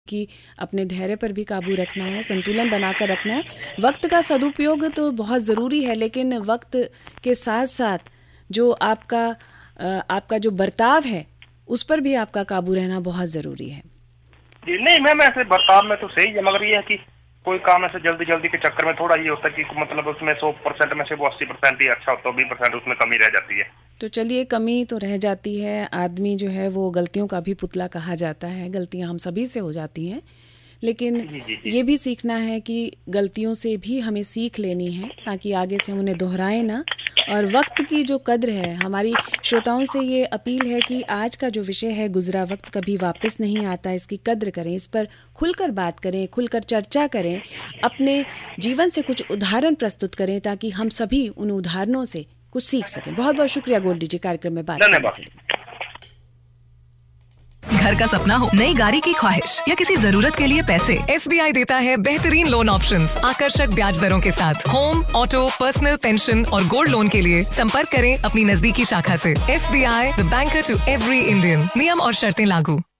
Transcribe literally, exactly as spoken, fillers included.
कि अपने धैर्य पर भी काबू रखना है, संतुलन बनाकर रखना है। वक्त का सदुपयोग तो बहुत ज़रूरी है, लेकिन वक्त के साथ साथ जो आपका आपका जो बर्ताव है उस पर भी आपका काबू रहना बहुत ज़रूरी है। जी नहीं मैम, ऐसे बर्ताव में तो सही है, मगर ये है कि कोई काम ऐसे जल्दी जल्दी के चक्कर में थोड़ा ये होता है कि मतलब उसमें सौ परसेंट में से वो अस्सी परसेंट ही अच्छा होता है, बीस परसेंट उसमें कमी रह जाती है। तो चलिए, कमी तो रह जाती है। आदमी जो है वो गलतियों का भी पुतला कहा जाता है, गलतियां हम सभी से हो जाती हैं, लेकिन जी, जी, जी। ये भी सीखना है कि गलतियों से भी हमें सीख लेनी है ताकि आगे से हम उन्हें दोहराएं ना। और वक्त की जो कद्र है, हमारी श्रोताओं से ये अपील है कि आज का जो विषय है, गुजरा वक्त कभी वापस नहीं आता, इसकी कद्र करें, इस पर खुलकर बात करें, खुलकर चर्चा करें, अपने जीवन से कुछ उदाहरण प्रस्तुत करें ताकि हम सभी उन उदाहरणों से कुछ सीख सकें। बहुत बहुत शुक्रिया गोल्डी जी, कार्यक्रम में बात करने के लिए। घर का सपना हो, नई गाड़ी की ख्वाहिश या किसी जरूरत के लिए पैसे, एस बी आई देता है बेहतरीन लोन ऑप्शंस, आकर्षक ब्याज दरों के साथ। होम, ऑटो, पर्सनल, पेंशन और गोल्ड लोन के लिए संपर्क करें अपनी नजदीकी शाखा से। S B I, the banker to every Indian. नियम और शर्तें लागू।